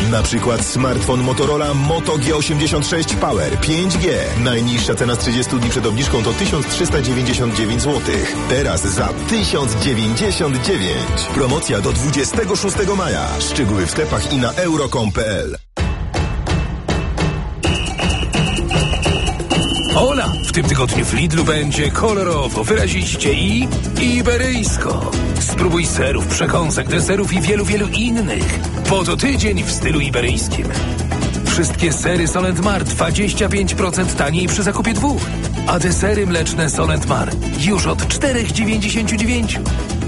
Na przykład smartfon Motorola Moto G86 Power 5G. Najniższa cena z 30 dni przed obniżką to 1399 zł. Teraz za 1099. Promocja do 26 maja. Szczegóły w sklepach i na euro.com.pl. Ola, w tym tygodniu w Lidlu będzie kolorowo, wyraziście i iberyjsko. Spróbuj serów, przekąsek, deserów i wielu, wielu innych. Po to tydzień w stylu iberyjskim. Wszystkie sery Solent Mar 25% taniej przy zakupie 2. A desery mleczne Solent Mar już od 4,99.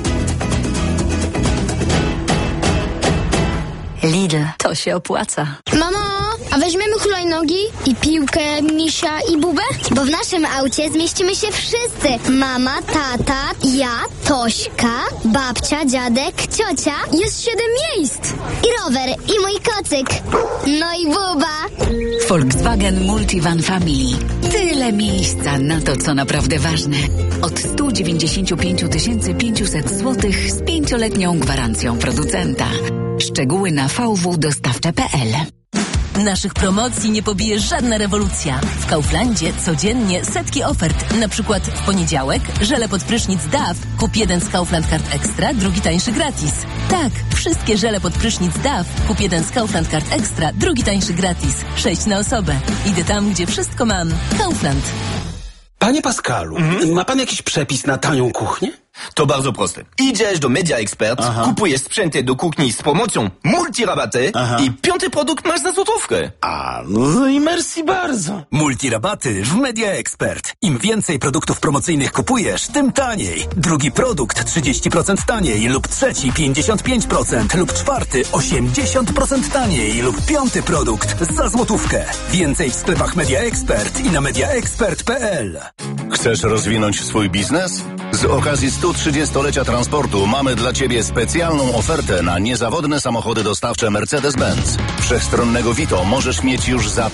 Lidl, to się opłaca. Mamo, a weźmiemy hulajnogi i piłkę, misia i bubę? Bo w naszym aucie zmieścimy się wszyscy. Mama, tata, ja, Tośka, babcia, dziadek, ciocia. Jest 7 miejsc. I rower, i mój kocyk. No i buba. Volkswagen Multivan Family. Tyle miejsca na to, co naprawdę ważne. Od 195 500 zł z 5-letnią gwarancją producenta. Szczegóły na vwdostawcze.pl. Naszych promocji nie pobije żadna rewolucja. W Kauflandzie codziennie setki ofert. Na przykład w poniedziałek żele pod prysznic DAF. Kup jeden z Kaufland Card Extra, drugi tańszy gratis. Tak, wszystkie żele pod prysznic DAF. Kup jeden z Kaufland Card Extra, drugi tańszy gratis. 6 na osobę. Idę tam, gdzie wszystko mam. Kaufland. Panie Pascalu, ma pan jakiś przepis na tanią kuchnię? To bardzo proste. Idziesz do Media Expert, kupujesz sprzęty do kuchni z promocją multirabaty i 5. produkt masz za złotówkę. A, no i merci bardzo. Multirabaty w Media Expert. Im więcej produktów promocyjnych kupujesz, tym taniej. Drugi produkt 30% taniej lub trzeci 55% lub czwarty 80% taniej lub 5. produkt za złotówkę. Więcej w sklepach Media Expert i na mediaexpert.pl. Chcesz rozwinąć swój biznes? Z okazji 130-lecia transportu mamy dla Ciebie specjalną ofertę na niezawodne samochody dostawcze Mercedes-Benz. Wszechstronnego Vito możesz mieć już za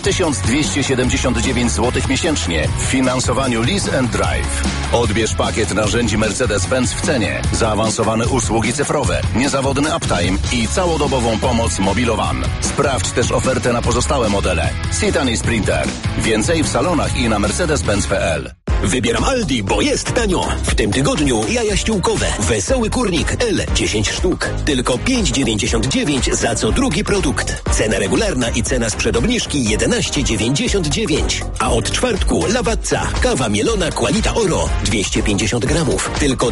1279 zł miesięcznie w finansowaniu Lease and Drive. Odbierz pakiet narzędzi Mercedes-Benz w cenie, zaawansowane usługi cyfrowe, niezawodny uptime i całodobową pomoc Mobilowan. Sprawdź też ofertę na pozostałe modele. Citan i Sprinter. Więcej w salonach i na mercedes-benz.pl. Wybieram Aldi, bo jest tanio. W tym tygodniu jaja ściółkowe. Wesoły kurnik L 10 sztuk. Tylko 5,99 za co drugi produkt. Cena regularna i cena sprzed obniżki 11,99. A od czwartku Lawazza, kawa mielona Qualita Oro 250 gramów. Tylko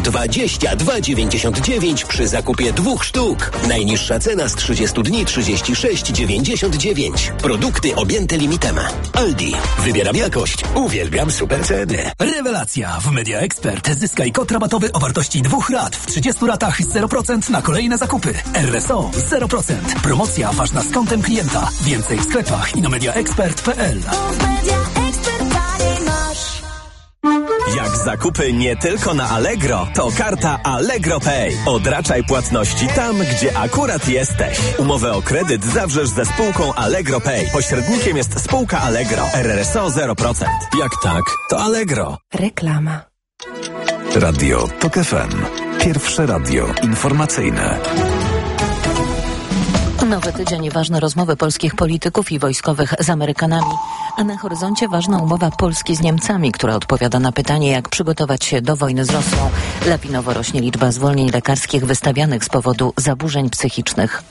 22,99 przy zakupie 2 sztuk. Najniższa cena z 30 dni 36,99. Produkty objęte limitem. Aldi. Wybieram jakość. Uwielbiam super ceny. Rewelacja! W Media Expert zyskaj kod rabatowy o wartości 2 rat w 30 ratach 0% na kolejne zakupy. RSO 0%. Promocja ważna z kontem klienta. Więcej w sklepach i na mediaexpert.pl. Jak zakupy nie tylko na Allegro, to karta Allegro Pay. Odraczaj płatności tam, gdzie akurat jesteś. Umowę o kredyt zawrzesz ze spółką Allegro Pay. Pośrednikiem jest spółka Allegro. RRSO 0%. Jak tak, to Allegro. Reklama. Radio TOK FM. Pierwsze radio informacyjne. Nowy tydzień i ważne rozmowy polskich polityków i wojskowych z Amerykanami, a na horyzoncie ważna umowa Polski z Niemcami, która odpowiada na pytanie, jak przygotować się do wojny z Rosją. Lawinowo rośnie liczba zwolnień lekarskich wystawianych z powodu zaburzeń psychicznych.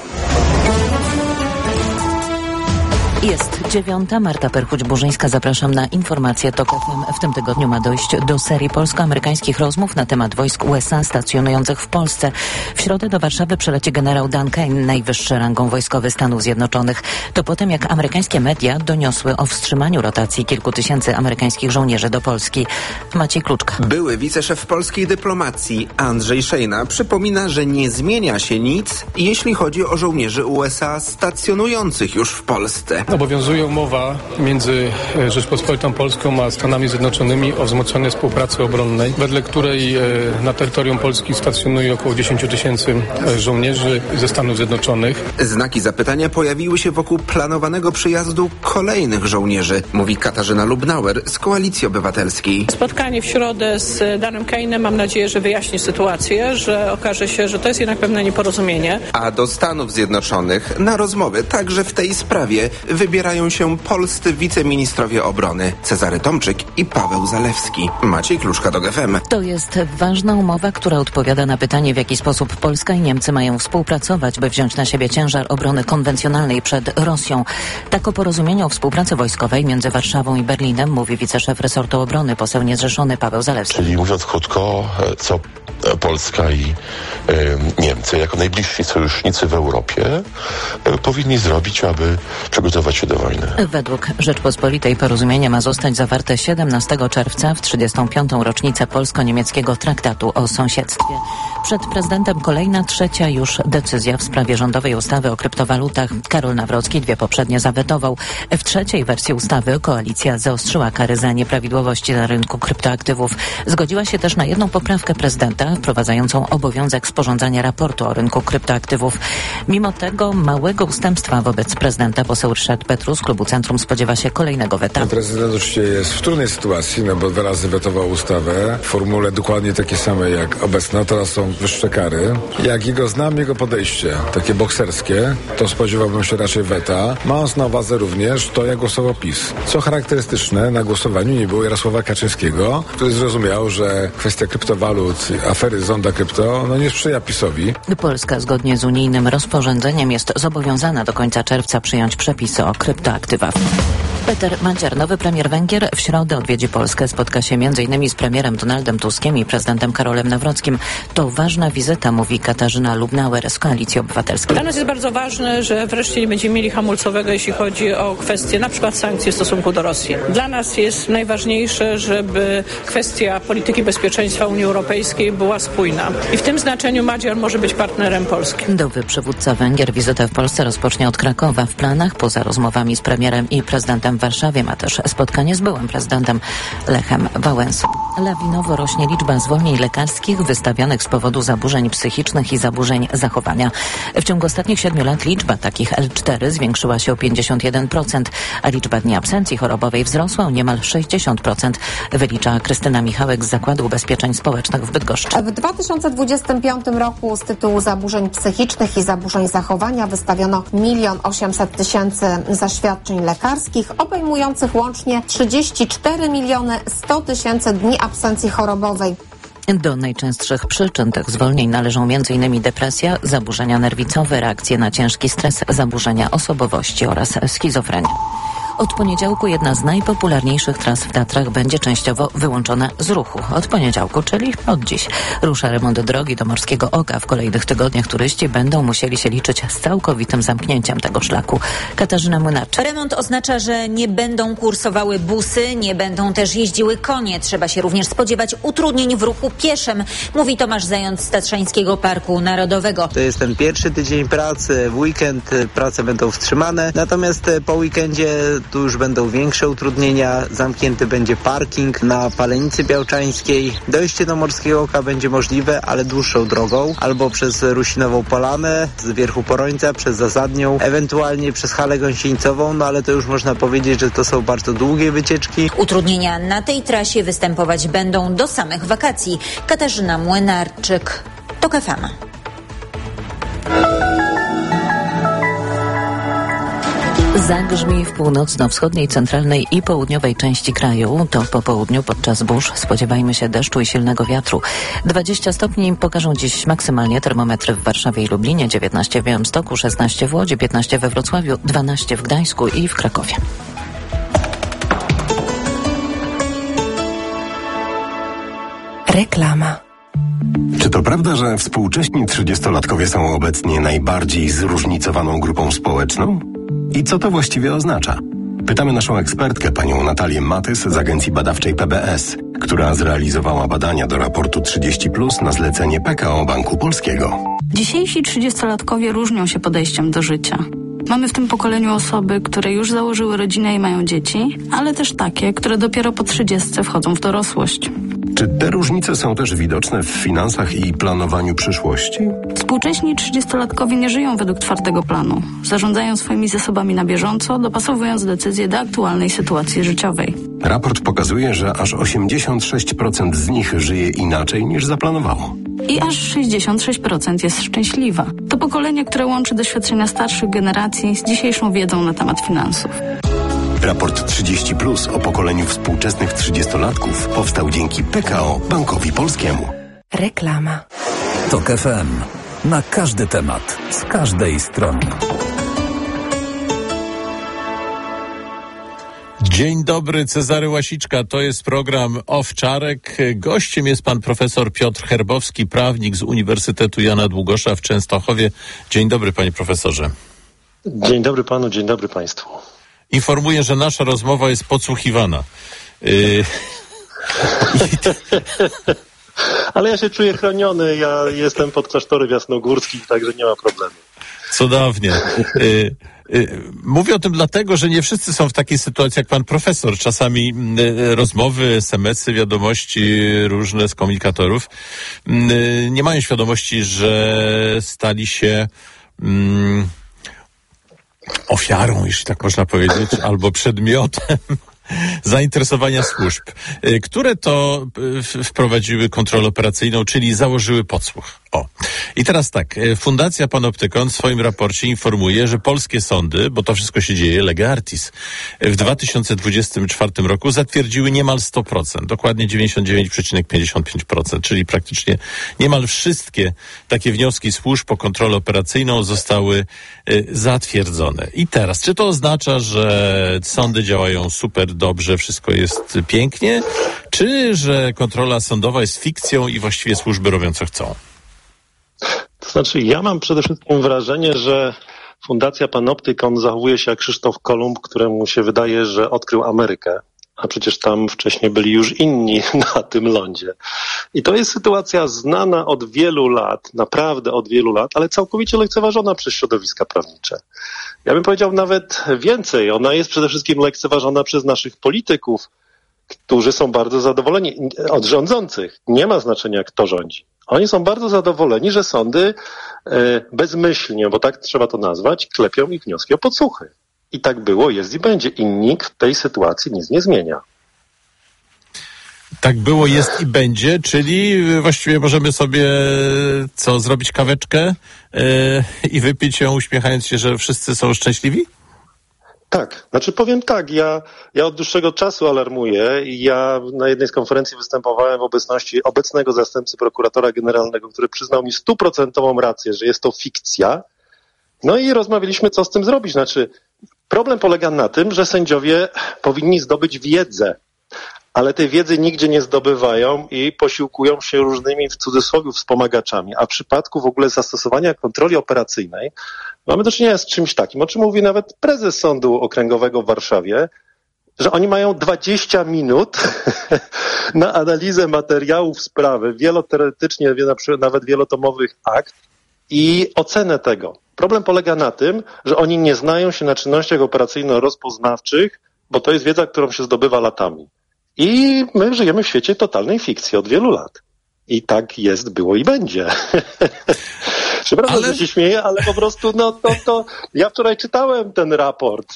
Jest 9. Marta Perchuć-Burzyńska. Zapraszam na informacje TOK FM. W tym tygodniu ma dojść do serii polsko-amerykańskich rozmów na temat wojsk USA stacjonujących w Polsce. W środę do Warszawy przyleci generał Dan Kane, najwyższy rangą wojskowy Stanów Zjednoczonych. To po tym, jak amerykańskie media doniosły o wstrzymaniu rotacji kilku tysięcy amerykańskich żołnierzy do Polski. Maciej Kluczka. Były wiceszef polskiej dyplomacji Andrzej Szejna przypomina, że nie zmienia się nic, jeśli chodzi o żołnierzy USA stacjonujących już w Polsce. obowiązuje umowa między Rzeczpospolitą Polską a Stanami Zjednoczonymi o wzmocnionej współpracy obronnej, wedle której na terytorium Polski stacjonuje około 10 tysięcy żołnierzy ze Stanów Zjednoczonych. Znaki zapytania pojawiły się wokół planowanego przyjazdu kolejnych żołnierzy, mówi Katarzyna Lubnauer z Koalicji Obywatelskiej. Spotkanie w środę z Danem Kane'em, mam nadzieję, że wyjaśni sytuację, że okaże się, że to jest jednak pewne nieporozumienie. A do Stanów Zjednoczonych na rozmowy także w tej sprawie wybierają się polscy wiceministrowie obrony Cezary Tomczyk i Paweł Zalewski. Maciej Kluczka, DOG FM. To jest ważna umowa, która odpowiada na pytanie, w jaki sposób Polska i Niemcy mają współpracować, by wziąć na siebie ciężar obrony konwencjonalnej przed Rosją. Tak o porozumieniu o współpracy wojskowej między Warszawą i Berlinem mówi wiceszef resortu obrony, poseł niezrzeszony Paweł Zalewski. Czyli mówiąc krótko, co Polska i Niemcy, jako najbliżsi sojusznicy w Europie, powinni zrobić, aby przygotować się do wojny. Według Rzeczpospolitej porozumienie ma zostać zawarte 17 czerwca w 35. rocznicę polsko-niemieckiego traktatu o sąsiedztwie. Przed prezydentem kolejna, trzecia już decyzja w sprawie rządowej ustawy o kryptowalutach. Karol Nawrocki 2 poprzednie zawetował. W trzeciej wersji ustawy koalicja zaostrzyła kary za nieprawidłowości na rynku kryptoaktywów. Zgodziła się też na jedną poprawkę prezydenta wprowadzającą obowiązek sporządzania raportu o rynku kryptoaktywów. Mimo tego małego ustępstwa wobec prezydenta poseł Ryszard Petru z klubu Centrum spodziewa się kolejnego weta. Prezydent oczywiście jest w trudnej sytuacji, bo 2 razy wetował ustawę w formule dokładnie takiej samej jak obecna. Teraz są wyższe kary. Jak jego znam, jego podejście, takie bokserskie, to spodziewałbym się raczej weta. Mając na uwadze również to, jak głosował PiS. Co charakterystyczne, na głosowaniu nie było Jarosława Kaczyńskiego, który zrozumiał, że kwestia kryptowalut, afery Zonda Krypto, nie sprzyja PiS-owi. Polska zgodnie z unijnym rozporządzeniem jest zobowiązana do końca czerwca przyjąć przepisy o kryptoaktywach. Peter Madziar, nowy premier Węgier, w środę odwiedzi Polskę. Spotka się m.in. z premierem Donaldem Tuskiem i prezydentem Karolem Nawrockim. To ważna wizyta, mówi Katarzyna Lubnauer z Koalicji Obywatelskiej. Dla nas jest bardzo ważne, że wreszcie nie będziemy mieli hamulcowego, jeśli chodzi o kwestie na przykład sankcji w stosunku do Rosji. Dla nas jest najważniejsze, żeby kwestia polityki bezpieczeństwa Unii Europejskiej była spójna. I w tym znaczeniu Madziar może być partnerem Polski. Nowy przywódca Węgier wizytę w Polsce rozpocznie od Krakowa. W planach, poza rozmowami z premierem i prezydentem w Warszawie, ma też spotkanie z byłym prezydentem Lechem Wałęsą. Lawinowo rośnie liczba zwolnień lekarskich wystawianych z powodu zaburzeń psychicznych i zaburzeń zachowania. W ciągu ostatnich 7 lat liczba takich L4 zwiększyła się o 51%, a liczba dni absencji chorobowej wzrosła o niemal 60%, wylicza Krystyna Michałek z Zakładu Ubezpieczeń Społecznych w Bydgoszczy. W 2025 roku z tytułu zaburzeń psychicznych i zaburzeń zachowania wystawiono 1 800 000 zaświadczeń lekarskich, obejmujących łącznie 34 100 000 dni absencji chorobowej. Do najczęstszych przyczyn tych zwolnień należą m.in. depresja, zaburzenia nerwicowe, reakcje na ciężki stres, zaburzenia osobowości oraz schizofrenia. Od poniedziałku jedna z najpopularniejszych tras w Tatrach będzie częściowo wyłączona z ruchu. Od poniedziałku, czyli od dziś. Rusza remont drogi do Morskiego Oka. W kolejnych tygodniach turyści będą musieli się liczyć z całkowitym zamknięciem tego szlaku. Katarzyna Młynarczyk. Remont oznacza, że nie będą kursowały busy, nie będą też jeździły konie. Trzeba się również spodziewać utrudnień w ruchu pieszym, mówi Tomasz Zając z Tatrzańskiego Parku Narodowego. To jest ten pierwszy tydzień pracy, w weekend prace będą wstrzymane, natomiast po weekendzie tu już będą większe utrudnienia, zamknięty będzie parking na Palenicy Białczańskiej. Dojście do Morskiego Oka będzie możliwe, ale dłuższą drogą, albo przez Rusinową Polanę, z Wierchu Porońca, przez Zasadnią, ewentualnie przez Halę Gąsienicową, ale to już można powiedzieć, że to są bardzo długie wycieczki. Utrudnienia na tej trasie występować będą do samych wakacji. Katarzyna Młynarczyk, TOK FM. Zagrzmi w północno-wschodniej, centralnej i południowej części kraju. To po południu podczas burz spodziewajmy się deszczu i silnego wiatru. 20 stopni pokażą dziś maksymalnie termometry w Warszawie i Lublinie, 19 w Białymstoku, 16 w Łodzi, 15 we Wrocławiu, 12 w Gdańsku i w Krakowie. Reklama. Czy to prawda, że współcześni 30-latkowie są obecnie najbardziej zróżnicowaną grupą społeczną? I co to właściwie oznacza? Pytamy naszą ekspertkę, panią Natalię Matys z agencji badawczej PBS, która zrealizowała badania do raportu 30+ na zlecenie PKO Banku Polskiego. Dzisiejsi 30-latkowie różnią się podejściem do życia. Mamy w tym pokoleniu osoby, które już założyły rodzinę i mają dzieci, ale też takie, które dopiero po 30 wchodzą w dorosłość. Czy te różnice są też widoczne w finansach i planowaniu przyszłości? Współcześni 30-latkowie nie żyją według twardego planu. Zarządzają swoimi zasobami na bieżąco, dopasowując decyzje do aktualnej sytuacji życiowej. Raport pokazuje, że aż 86% z nich żyje inaczej niż zaplanowało. I aż 66% jest szczęśliwa. To pokolenie, które łączy doświadczenia starszych generacji z dzisiejszą wiedzą na temat finansów. Raport 30+ o pokoleniu współczesnych 30-latków powstał dzięki PKO Bankowi Polskiemu. Reklama. TOK FM. Na każdy temat, z każdej strony. Dzień dobry, Cezary Łasiczka. To jest program Owczarek. Gościem jest pan profesor Piotr Herbowski, prawnik z Uniwersytetu Jana Długosza w Częstochowie. Dzień dobry, panie profesorze. Dzień dobry panu, dzień dobry państwu. Informuję, że nasza rozmowa jest podsłuchiwana. Ale ja się czuję chroniony, ja jestem pod klasztorem jasnogórskim, także nie ma problemu. Cudownie. Mówię o tym dlatego, że nie wszyscy są w takiej sytuacji jak pan profesor. Czasami rozmowy, SMS-y, wiadomości różne z komunikatorów nie mają świadomości, że stali się ofiarą, jeśli tak można powiedzieć, albo przedmiotem zainteresowania służb, które to wprowadziły kontrolę operacyjną, czyli założyły podsłuch. I teraz tak, Fundacja Panoptykon w swoim raporcie informuje, że polskie sądy, bo to wszystko się dzieje lege artis, w 2024 roku zatwierdziły niemal 100%, dokładnie 99,55%, czyli praktycznie niemal wszystkie takie wnioski służb o kontrolę operacyjną zostały zatwierdzone. I teraz, czy to oznacza, że sądy działają super dobrze, wszystko jest pięknie, czy że kontrola sądowa jest fikcją i właściwie służby robią co chcą? To znaczy, ja mam przede wszystkim wrażenie, że Fundacja Panoptykon zachowuje się jak Krzysztof Kolumb, któremu się wydaje, że odkrył Amerykę, a przecież tam wcześniej byli już inni na tym lądzie. I to jest sytuacja znana od wielu lat, naprawdę od wielu lat, ale całkowicie lekceważona przez środowiska prawnicze. Ja bym powiedział nawet więcej, ona jest przede wszystkim lekceważona przez naszych polityków, którzy są bardzo zadowoleni od rządzących. Nie ma znaczenia, kto rządzi. Oni są bardzo zadowoleni, że sądy bezmyślnie, bo tak trzeba to nazwać, klepią ich wnioski o podsłuchy. I tak było, jest i będzie. I nikt w tej sytuacji nic nie zmienia. Tak było, jest i będzie, czyli właściwie możemy sobie zrobić kaweczkę i wypić ją, uśmiechając się, że wszyscy są szczęśliwi? Tak, znaczy powiem tak, ja od dłuższego czasu alarmuję i ja na jednej z konferencji występowałem w obecności obecnego zastępcy prokuratora generalnego, który przyznał mi 100% rację, że jest to fikcja. No i rozmawialiśmy, co z tym zrobić. Znaczy, problem polega na tym, że sędziowie powinni zdobyć wiedzę, ale tej wiedzy nigdzie nie zdobywają i posiłkują się różnymi, w cudzysłowie, wspomagaczami. A w przypadku w ogóle zastosowania kontroli operacyjnej mamy do czynienia z czymś takim, o czym mówi nawet prezes Sądu Okręgowego w Warszawie, że oni mają 20 minut na analizę materiałów sprawy, wieloteoretycznie, nawet wielotomowych akt i ocenę tego. Problem polega na tym, że oni nie znają się na czynnościach operacyjno-rozpoznawczych, bo to jest wiedza, którą się zdobywa latami. I my żyjemy w świecie totalnej fikcji od wielu lat. I tak jest, było i będzie. Przepraszam, że się śmieję, ale po prostu to ja wczoraj czytałem ten raport.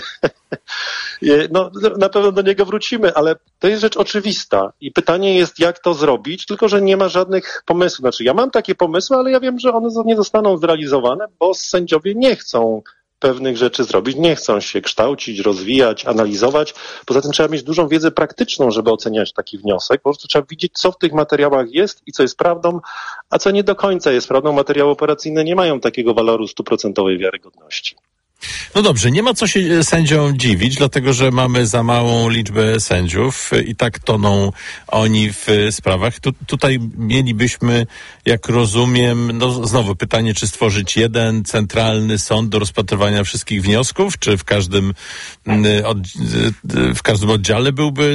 No, na pewno do niego wrócimy, ale to jest rzecz oczywista. I pytanie jest, jak to zrobić, tylko że nie ma żadnych pomysłów. Znaczy, ja mam takie pomysły, ale ja wiem, że one nie zostaną zrealizowane, bo sędziowie nie chcą pewnych rzeczy zrobić, nie chcą się kształcić, rozwijać, analizować. Poza tym trzeba mieć dużą wiedzę praktyczną, żeby oceniać taki wniosek. Po prostu trzeba widzieć, co w tych materiałach jest i co jest prawdą, a co nie do końca jest prawdą. Materiały operacyjne nie mają takiego waloru 100% wiarygodności. No dobrze, nie ma co się sędziom dziwić, dlatego że mamy za małą liczbę sędziów i tak toną oni w sprawach. Tutaj mielibyśmy, jak rozumiem, no znowu pytanie, czy stworzyć jeden centralny sąd do rozpatrywania wszystkich wniosków, czy w każdym oddziale byłby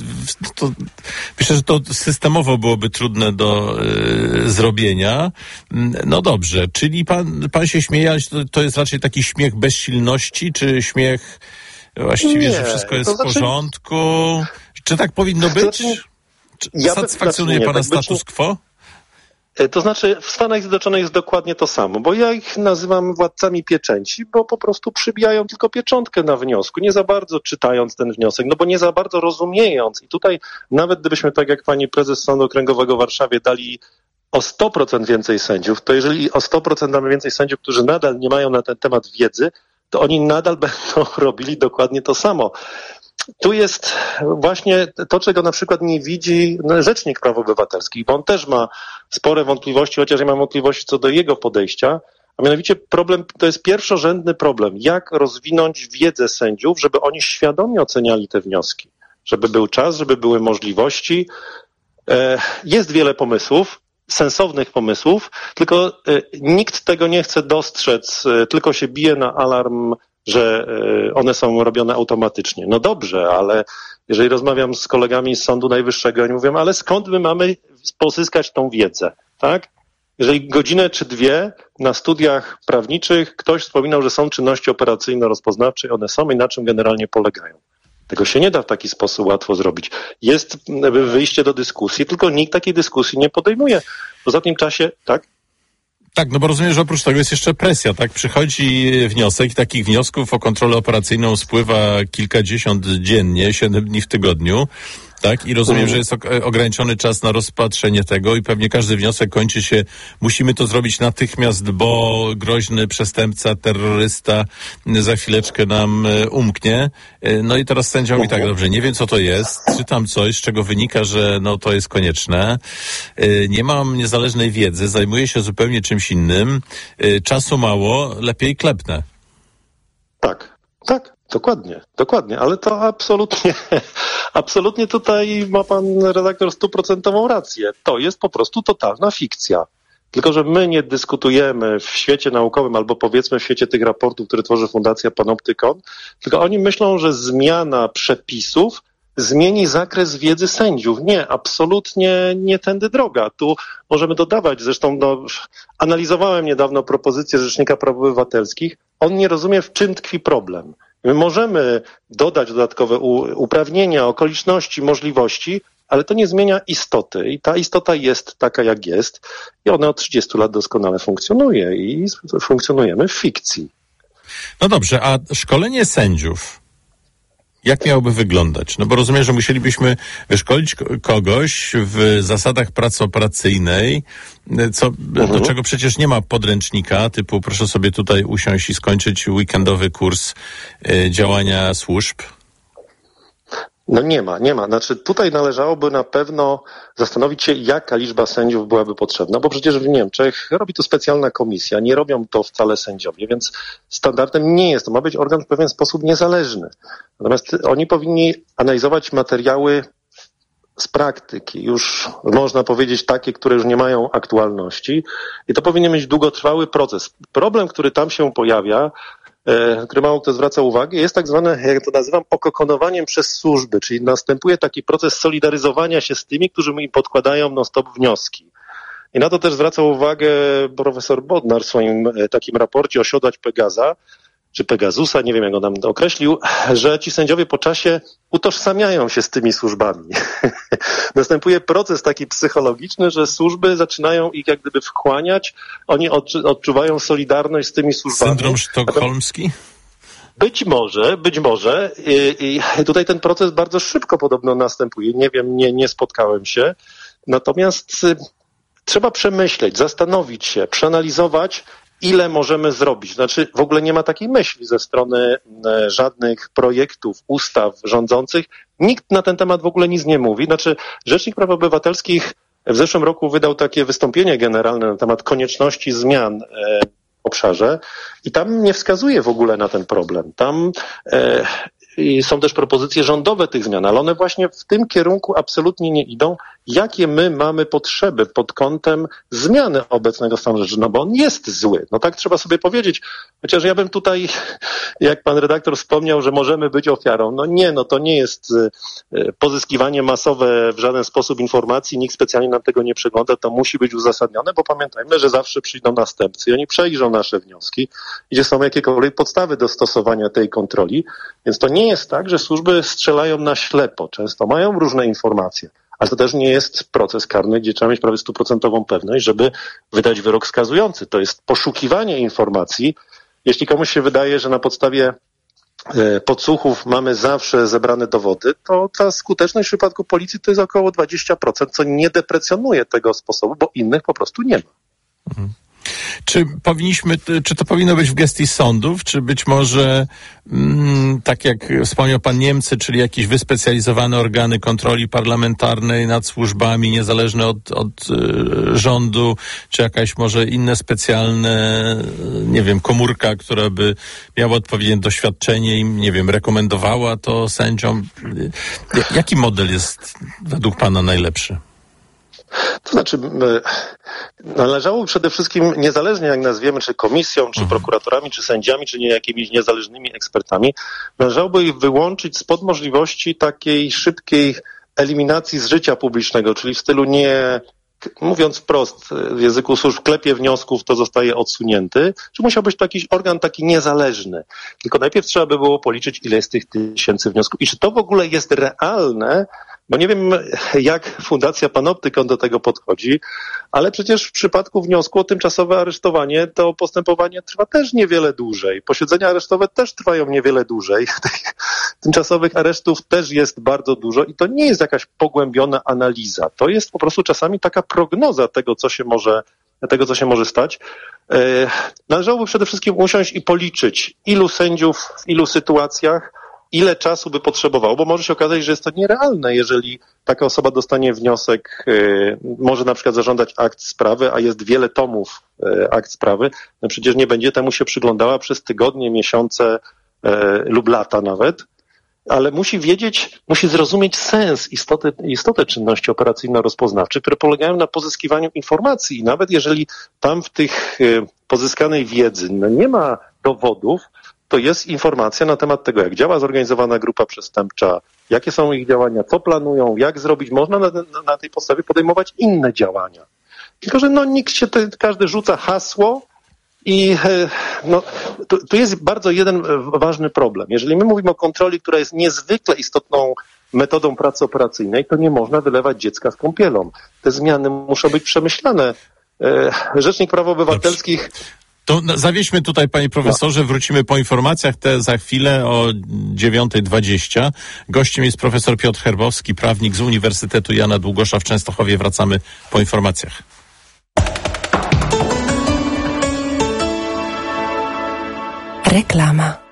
myślę, że to systemowo byłoby trudne do zrobienia. No dobrze, czyli pan się śmieje, ale to jest raczej taki śmiech bezsilności, czy śmiech właściwie, że wszystko jest w porządku? Czy tak powinno być? Satysfakcjonuje pana status quo? To znaczy w Stanach Zjednoczonych jest dokładnie to samo, bo ja ich nazywam władcami pieczęci, bo po prostu przybijają tylko pieczątkę na wniosku, nie za bardzo czytając ten wniosek, no bo nie za bardzo rozumiejąc. I tutaj nawet gdybyśmy, tak jak pani prezes Sądu Okręgowego w Warszawie, dali o 100% więcej sędziów, to jeżeli o 100% mamy więcej sędziów, którzy nadal nie mają na ten temat wiedzy, to oni nadal będą robili dokładnie to samo. Tu jest właśnie to, czego na przykład nie widzi Rzecznik Praw Obywatelskich, bo on też ma spore wątpliwości, chociaż ja mam wątpliwości co do jego podejścia, a mianowicie problem, to jest pierwszorzędny problem, jak rozwinąć wiedzę sędziów, żeby oni świadomie oceniali te wnioski, żeby był czas, żeby były możliwości. Jest wiele pomysłów, sensownych pomysłów, tylko nikt tego nie chce dostrzec, tylko się bije na alarm, że one są robione automatycznie. No dobrze, ale jeżeli rozmawiam z kolegami z Sądu Najwyższego, oni mówią, ale skąd my mamy pozyskać tą wiedzę, tak? Jeżeli godzinę czy dwie na studiach prawniczych ktoś wspominał, że są czynności operacyjno-rozpoznawcze, one są i na czym generalnie polegają. Tego się nie da w taki sposób łatwo zrobić. Jest wyjście do dyskusji, tylko nikt takiej dyskusji nie podejmuje. W ostatnim czasie, tak? Tak, no bo rozumiem, że oprócz tego jest jeszcze presja, tak? Przychodzi wniosek i takich wniosków o kontrolę operacyjną spływa kilkadziesiąt dziennie, 7 dni w tygodniu, tak? I rozumiem, że jest ograniczony czas na rozpatrzenie tego i pewnie każdy wniosek kończy się, musimy to zrobić natychmiast, bo groźny przestępca, terrorysta za chwileczkę nam umknie. No i teraz sędzia mówi tak, dobrze, nie wiem co to jest, czytam coś, z czego wynika, że no to jest konieczne. Nie mam niezależnej wiedzy, zajmuję się zupełnie czymś innym. Czasu mało, lepiej klepnę. Tak, dokładnie, ale to absolutnie tutaj ma pan redaktor 100% rację. To jest po prostu totalna fikcja. Tylko że my nie dyskutujemy w świecie naukowym albo powiedzmy w świecie tych raportów, które tworzy Fundacja Panoptykon, tylko oni myślą, że zmiana przepisów zmieni zakres wiedzy sędziów. Nie, absolutnie nie tędy droga. Tu możemy dodawać, zresztą analizowałem niedawno propozycję Rzecznika Praw Obywatelskich. On nie rozumie, w czym tkwi problem. My możemy dodać dodatkowe uprawnienia, okoliczności, możliwości, ale to nie zmienia istoty. I ta istota jest taka, jak jest. I ona od 30 lat doskonale funkcjonuje i funkcjonujemy w fikcji. No dobrze, a szkolenie sędziów, jak miałoby wyglądać? No bo rozumiem, że musielibyśmy wyszkolić kogoś w zasadach pracy operacyjnej, do czego przecież nie ma podręcznika, typu proszę sobie tutaj usiąść i skończyć weekendowy kurs działania służb. No nie ma. Znaczy tutaj należałoby na pewno zastanowić się, jaka liczba sędziów byłaby potrzebna, bo przecież w Niemczech robi to specjalna komisja, nie robią to wcale sędziowie, więc standardem nie jest. To ma być organ w pewien sposób niezależny. Natomiast oni powinni analizować materiały z praktyki, już można powiedzieć takie, które już nie mają aktualności i to powinien być długotrwały proces. Problem, który tam się pojawia, który mało kto zwraca uwagę, jest tak zwane, jak to nazywam, okokonowaniem przez służby, czyli następuje taki proces solidaryzowania się z tymi, którzy im podkładają non-stop wnioski. I na to też zwraca uwagę profesor Bodnar w swoim takim raporcie Osiodłać Pegaza, czy Pegasusa, nie wiem jak on nam określił, że ci sędziowie po czasie utożsamiają się z tymi służbami. Następuje proces taki psychologiczny, że służby zaczynają ich jak gdyby wchłaniać, oni odczuwają solidarność z tymi służbami. Syndrom sztokholmski? Być może. I tutaj ten proces bardzo szybko podobno następuje. Nie wiem, nie spotkałem się. Natomiast trzeba przemyśleć, zastanowić się, przeanalizować, ile możemy zrobić. Znaczy w ogóle nie ma takiej myśli ze strony żadnych projektów, ustaw rządzących. Nikt na ten temat w ogóle nic nie mówi. Znaczy Rzecznik Praw Obywatelskich w zeszłym roku wydał takie wystąpienie generalne na temat konieczności zmian obszarze i tam nie wskazuje w ogóle na ten problem. Tam i są też propozycje rządowe tych zmian, ale one właśnie w tym kierunku absolutnie nie idą. Jakie my mamy potrzeby pod kątem zmiany obecnego stanu rzeczy? No bo on jest zły. No tak trzeba sobie powiedzieć. Chociaż ja bym tutaj, jak pan redaktor wspomniał, że możemy być ofiarą. No nie, no to nie jest pozyskiwanie masowe w żaden sposób informacji. Nikt specjalnie nam tego nie przegląda. To musi być uzasadnione, bo pamiętajmy, że zawsze przyjdą następcy i oni przejrzą nasze wnioski, gdzie są jakiekolwiek podstawy do stosowania tej kontroli. Więc to nie jest tak, że służby strzelają na ślepo. Często mają różne informacje. Ale to też nie jest proces karny, gdzie trzeba mieć prawie 100% pewność, żeby wydać wyrok skazujący. To jest poszukiwanie informacji. Jeśli komuś się wydaje, że na podstawie podsłuchów mamy zawsze zebrane dowody, to ta skuteczność w przypadku policji to jest około 20%, co nie deprecjonuje tego sposobu, bo innych po prostu nie ma. Czy to powinno być w gestii sądów, czy być może, tak jak wspomniał pan, Niemcy, czyli jakieś wyspecjalizowane organy kontroli parlamentarnej nad służbami, niezależne od rządu, czy jakaś może inne specjalne, nie wiem, komórka, która by miała odpowiednie doświadczenie i, nie wiem, rekomendowała to sędziom. Jaki model jest według pana najlepszy? To znaczy, należało przede wszystkim, niezależnie jak nazwiemy, czy komisją, czy prokuratorami, czy sędziami, czy nie jakimiś niezależnymi ekspertami, należałoby ich wyłączyć spod możliwości takiej szybkiej eliminacji z życia publicznego, czyli w stylu nie, mówiąc wprost, w języku służb, klepie wniosków, to zostaje odsunięty, czy musiał być to jakiś organ taki niezależny. Tylko najpierw trzeba by było policzyć, ile jest tych tysięcy wniosków i czy to w ogóle jest realne. Bo nie wiem, jak Fundacja Panoptykon do tego podchodzi, ale przecież w przypadku wniosku o tymczasowe aresztowanie to postępowanie trwa też niewiele dłużej. Posiedzenia aresztowe też trwają niewiele dłużej. Tych tymczasowych aresztów też jest bardzo dużo i to nie jest jakaś pogłębiona analiza. To jest po prostu czasami taka prognoza tego, co się może stać. Należałoby przede wszystkim usiąść i policzyć, ilu sędziów w ilu sytuacjach, ile czasu by potrzebowało, bo może się okazać, że jest to nierealne, jeżeli taka osoba dostanie wniosek, może na przykład zażądać akt sprawy, a jest wiele tomów akt sprawy, no przecież nie będzie temu się przyglądała przez tygodnie, miesiące lub lata nawet, ale musi zrozumieć sens, istotę czynności operacyjno-rozpoznawczych, które polegają na pozyskiwaniu informacji i nawet jeżeli tam w tych pozyskanej wiedzy nie ma dowodów, to jest informacja na temat tego, jak działa zorganizowana grupa przestępcza, jakie są ich działania, co planują, jak zrobić. Można na tej podstawie podejmować inne działania. Tylko że każdy rzuca hasło i tu jest bardzo jeden ważny problem. Jeżeli my mówimy o kontroli, która jest niezwykle istotną metodą pracy operacyjnej, to nie można wylewać dziecka z kąpielą. Te zmiany muszą być przemyślane. Rzecznik Praw Obywatelskich... To zawieźmy tutaj, panie profesorze, wrócimy po informacjach te za chwilę o 9:20. Gościem jest profesor Piotr Herbowski, prawnik z Uniwersytetu Jana Długosza w Częstochowie. Wracamy po informacjach. Reklama.